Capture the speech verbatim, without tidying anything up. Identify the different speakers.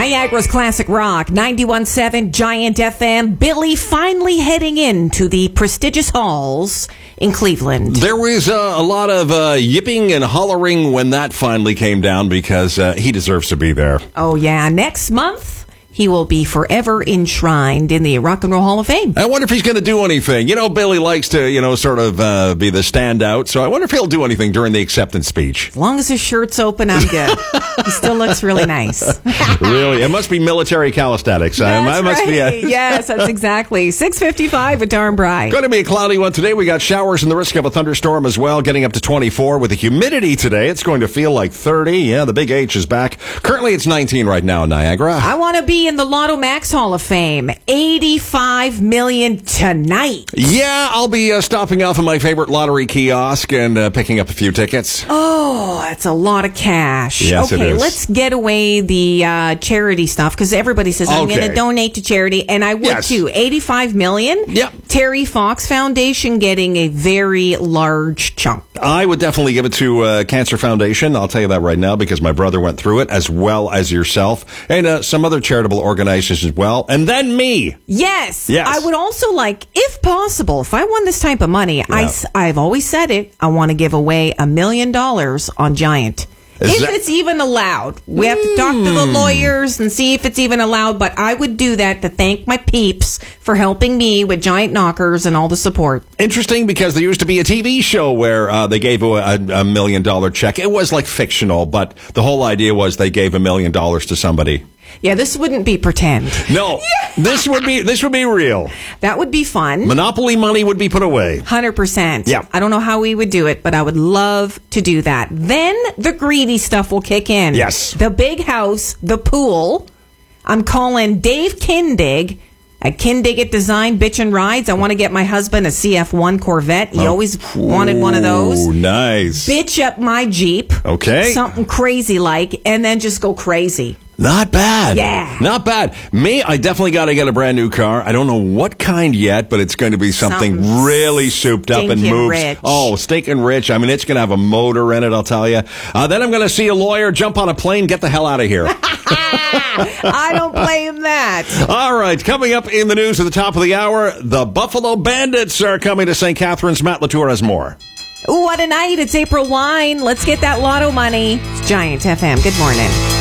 Speaker 1: Niagara's Classic Rock, ninety-one point seven Giant F M. Billy finally heading into the prestigious halls in Cleveland.
Speaker 2: There was uh, a lot of uh, yipping and hollering when that finally came down because uh, he deserves to be there.
Speaker 1: Oh, yeah. Next month, he will be forever enshrined in the Rock and Roll Hall of Fame.
Speaker 2: I wonder if he's going to do anything. You know, Billy likes to, you know, sort of uh, be the standout. So I wonder if he'll do anything during the acceptance speech.
Speaker 1: As long as his shirt's open, I'm good. He still looks really nice.
Speaker 2: Really? It must be military calisthenics.
Speaker 1: That's
Speaker 2: I must
Speaker 1: right.
Speaker 2: be a-
Speaker 1: Yes, that's exactly. six fifty-five with Darn Bright.
Speaker 2: Going to be a cloudy one today. We got showers and the risk of a thunderstorm as well, getting up to twenty-four. With the humidity today, it's going to feel like thirty. Yeah, the big H is back. Currently, it's nineteen right now in Niagara.
Speaker 1: I want to be in the Lotto Max Hall of Fame. eighty-five million tonight.
Speaker 2: Yeah, I'll be uh, stopping off at my favorite lottery kiosk and uh, picking up a few tickets.
Speaker 1: Oh, that's a lot of cash.
Speaker 2: Yes,
Speaker 1: okay,
Speaker 2: it is.
Speaker 1: let's get away the uh, charity stuff because everybody says I'm
Speaker 2: Okay.
Speaker 1: going to donate to charity, and I would
Speaker 2: Yes.
Speaker 1: too. eighty-five million.
Speaker 2: Yep.
Speaker 1: Terry Fox Foundation getting a very large chunk.
Speaker 2: I would definitely give it to uh, Cancer Foundation. I'll tell you that right now because my brother went through it, as well as yourself, and uh, some other charitable organizations as well. And then me.
Speaker 1: Yes.
Speaker 2: Yes.
Speaker 1: I would also like, if possible, if I won this type of money, I, s- I've always said it, I want to give away a million dollars on Giant.
Speaker 2: Is
Speaker 1: If
Speaker 2: that-
Speaker 1: it's even allowed. We have to talk to the lawyers and see if it's even allowed, but I would do that to thank my peeps for helping me with Giant Knockers and all the support.
Speaker 2: Interesting because there used to be a T V show where uh, they gave a, a million dollar check. It was like fictional, but the whole idea was they gave a million dollars to somebody.
Speaker 1: Yeah, this wouldn't be pretend.
Speaker 2: No, this would be this would be real.
Speaker 1: That would be fun.
Speaker 2: Monopoly money would be put away.
Speaker 1: one hundred percent.
Speaker 2: Yeah.
Speaker 1: I don't know how we would do it, but I would love to do that. Then the greedy stuff will kick in.
Speaker 2: Yes.
Speaker 1: The big house, the pool. I'm calling Dave Kindig at Kindig at Design Bitchin' Rides. I want to get my husband a C F one Corvette. He always wanted one of those.
Speaker 2: Ooh, nice.
Speaker 1: Bitch up my Jeep.
Speaker 2: Okay.
Speaker 1: Something crazy like, and then just go crazy.
Speaker 2: Not bad.
Speaker 1: Yeah.
Speaker 2: Not bad. Me, I definitely got to get a brand new car. I don't know what kind yet, but it's going to be something,
Speaker 1: Something
Speaker 2: really souped up and
Speaker 1: stinking
Speaker 2: moves.
Speaker 1: rich.
Speaker 2: Oh, stinking rich. I mean, it's going to have a motor in it, I'll tell you. Uh, then I'm going to see a lawyer, jump on a plane, get the hell out of here.
Speaker 1: I don't blame that.
Speaker 2: All right, coming up in the news at the top of the hour, the Buffalo Bandits are coming to Saint Catharines. Matt Latour has more.
Speaker 1: Ooh, what a night. It's April wine. Let's get that lotto money. It's Giant F M. Good morning.